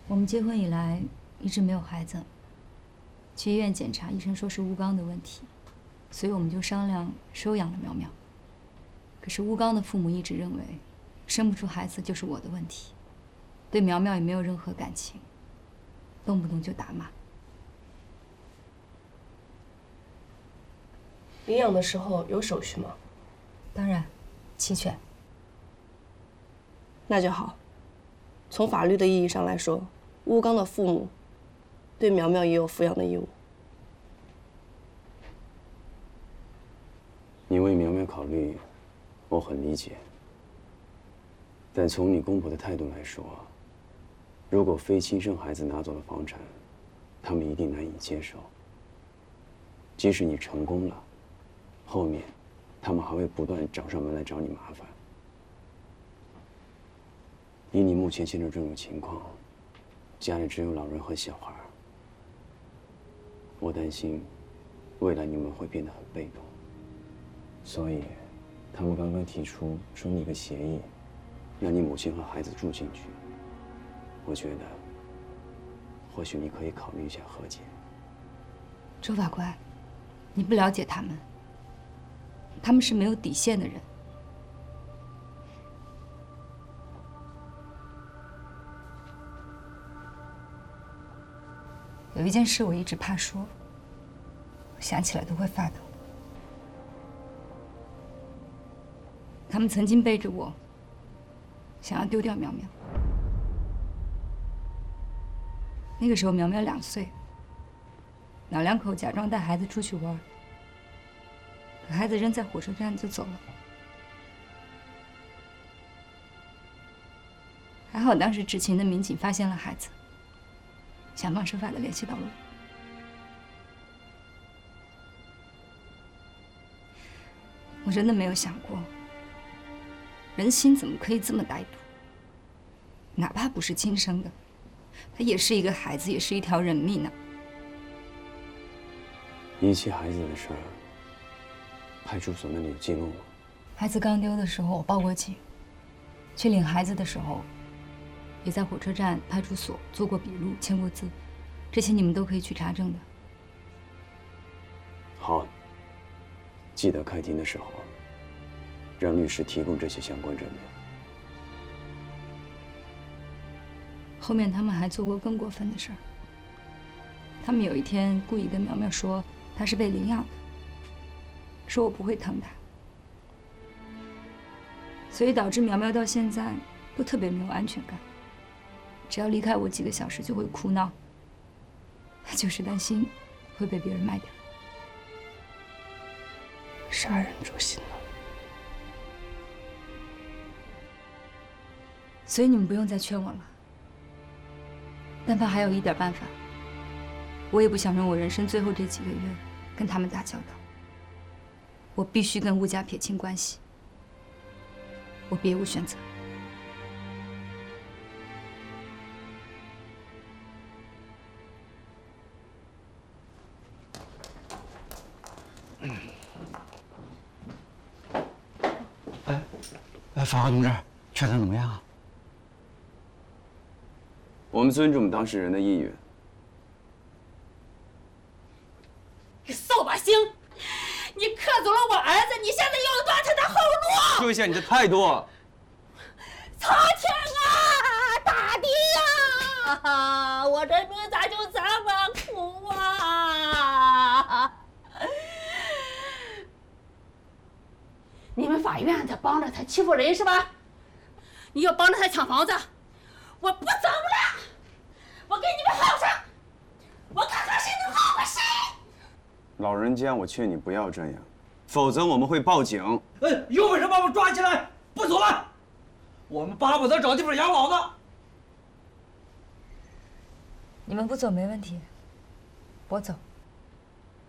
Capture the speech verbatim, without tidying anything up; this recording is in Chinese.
我们结婚以来一直没有孩子，去医院检查，医生说是乌刚的问题，所以我们就商量收养了苗苗。可是乌刚的父母一直认为，生不出孩子就是我的问题，对苗苗也没有任何感情，动不动就打骂。 领养的时候有手续吗？ 当然，齐全。 那就好。从法律的意义上来说，乌刚的父母对苗苗也有抚养的义务。 你为苗苗考虑，我很理解。但从你公婆的态度来说，如果非亲生孩子拿走了房产，他们一定难以接受。即使你成功了，后面他们还会不断找上门来找你麻烦。以你目前现在这种情况，家里只有老人和小孩，我担心未来你们会变得很被动。所以，他们刚刚提出说拟个协议，让你母亲和孩子住进去。我觉得，或许你可以考虑一下和解。 周法官，你不了解他们，他们是没有底线的人。有一件事我一直怕说，我想起来都会发抖。他们曾经背着我，想要丢掉苗苗。那个时候苗苗两岁，老两口假装带孩子出去玩，可孩子扔在火车站就走了。还好当时执勤的民警发现了孩子，想方设法的联系到了我。我真的没有想过，人心怎么可以这么歹毒？哪怕不是亲生的，他也是一个孩子，也是一条人命呢。 遗弃孩子的事儿，派出所那里有记录吗？ 孩子刚丢的时候，我报过警。去领孩子的时候，也在火车站派出所做过笔录、签过字，这些你们都可以去查证的。 好，记得开庭的时候，让律师提供这些相关证明。 后面他们还做过更过分的事儿。他们有一天故意跟苗苗说她是被领养的，说我不会疼她，所以导致苗苗到现在都特别没有安全感。只要离开我几个小时就会哭闹，她就是担心会被别人卖掉。 杀人诛心了。 所以你们不用再劝我了。但凡还有一点办法，我也不想让我人生最后这几个月跟他们打交道。我必须跟吴家撇清关系，我别无选择。 哎，哎，法官同志，确诊怎么样啊？ 我们尊重当事人的意愿。 你扫把星，你克走了我儿子，你现在又断他的后路！ 注意一下你的态度。 苍天啊，大地呀，我这命咋就这么苦啊！你们法院在帮着他欺负人是吧？你要帮着他抢房子，我不走了！我跟你们耗上，我看看谁能耗过谁！ 老人家，我劝你不要这样，否则我们会报警。 哎，有本事把我抓起来，不走了！我们巴不得找地方养老呢。 你们不走没问题，我走。